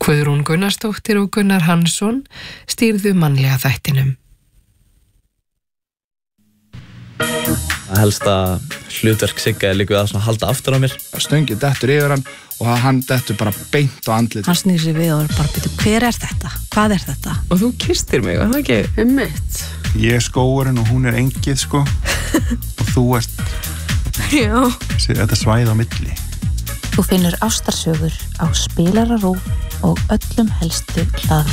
Guðrún Gunnarsdóttir og Gunnar Hansson stýrðu mannlega þættinum. Helsta hlutverk Sigga líka að halda aftur á mér. Stöngið dettur yfir hann og hann dettur bara beint á andlit. Hann snýr sig við og bara byrju, hver er þetta? Hvað er þetta? Og þú kysstir mig, var það ekki? Einmitt. Ég er skógurinn og hún er engið, sko. Og þú ert... Já. Þetta svæði á milli. Þú finnur ástarsögur á Spilara RÚV og öllum helstu hlaðvarpsstöðvum.